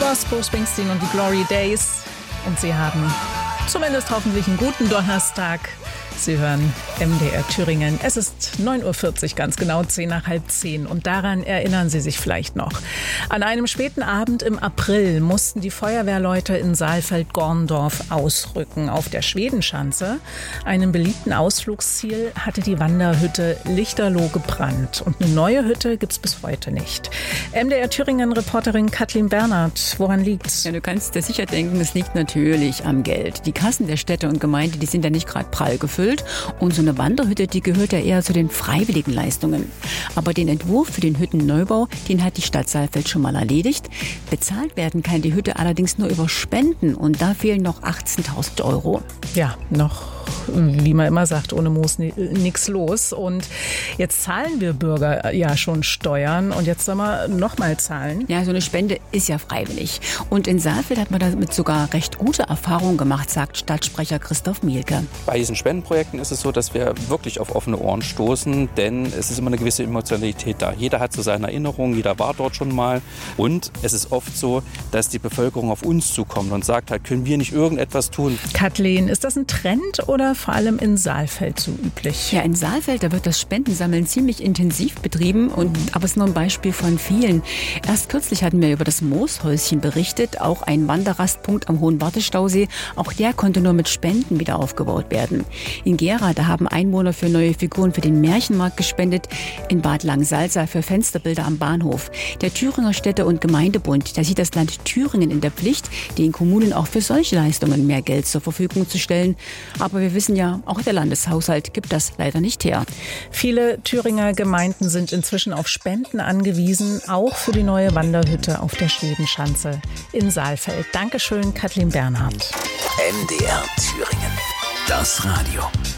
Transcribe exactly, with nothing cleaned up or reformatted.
war's, Bruce Springsteen und die Glory Days. Und Sie haben zumindest hoffentlich einen guten Donnerstag. Sie hören M D R Thüringen. Es ist neun Uhr vierzig, ganz genau zehn nach halb zehn. Und daran erinnern Sie sich vielleicht noch. An einem späten Abend im April mussten die Feuerwehrleute in Saalfeld-Gorndorf ausrücken. Auf der Schwedenschanze, einem beliebten Ausflugsziel, hatte die Wanderhütte lichterloh gebrannt. Und eine neue Hütte gibt's bis heute nicht. M D R Thüringen-Reporterin Kathleen Bernhard, woran liegt's? Ja, du kannst dir sicher denken, es liegt natürlich am Geld. Die Kassen der Städte und Gemeinde, die sind ja nicht gerade prall gefüllt. Und so eine Wanderhütte, die gehört ja eher zu den freiwilligen Leistungen. Aber den Entwurf für den Hüttenneubau, den hat die Stadt Saalfeld schon mal erledigt. Bezahlt werden kann die Hütte allerdings nur über Spenden. Und da fehlen noch achtzehntausend Euro. Ja, noch, wie man immer sagt, ohne Moos nichts los. Und jetzt zahlen wir Bürger ja schon Steuern. Und jetzt sollen wir noch mal zahlen. Ja, so eine Spende ist ja freiwillig. Und in Saalfeld hat man damit sogar recht gute Erfahrungen gemacht, sagt Stadtsprecher Christoph Mielke. Bei diesen Spendenprojekten ist es so, dass wir wirklich auf offene Ohren stoßen, denn es ist immer eine gewisse Emotionalität da. Jeder hat so seine Erinnerungen, jeder war dort schon mal. Und es ist oft so, dass die Bevölkerung auf uns zukommt und sagt halt, können wir nicht irgendetwas tun? Kathleen, ist das ein Trend oder vor allem in Saalfeld so üblich? Ja, in Saalfeld, da wird das Spendensammeln ziemlich intensiv betrieben. Und, aber es ist nur ein Beispiel von vielen. Erst kürzlich hatten wir über das Mooshäuschen berichtet, auch ein Wanderrastpunkt am Hohen Wartestausee. Auch der konnte nur mit Spenden wieder aufgebaut werden. In Gera, da haben Einwohner für neue Figuren für den Märchenmarkt gespendet. In Bad Langensalza für Fensterbilder am Bahnhof. Der Thüringer Städte- und Gemeindebund, der sieht das Land Thüringen in der Pflicht, den Kommunen auch für solche Leistungen mehr Geld zur Verfügung zu stellen. Aber wir wissen ja, auch der Landeshaushalt gibt das leider nicht her. Viele Thüringer Gemeinden sind inzwischen auf Spenden angewiesen, auch für die neue Wanderhütte auf der Schwedenschanze in Saalfeld. Dankeschön, Kathleen Bernhard. M D R Thüringen. Das Radio.